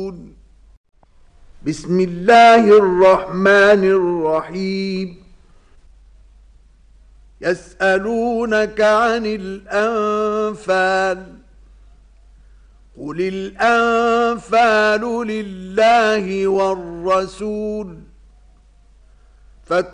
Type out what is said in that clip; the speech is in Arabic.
يعملون. بسم الله الرحمن الرحيم. يسألونك عن الأنفال، قل الأنفال لله والرسول،